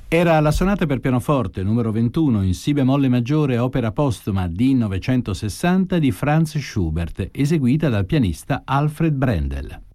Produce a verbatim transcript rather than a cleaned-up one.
Era la sonata per pianoforte numero ventuno in si bemolle maggiore, opera postuma D novecentosessanta di Franz Schubert, eseguita dal pianista Alfred Brendel.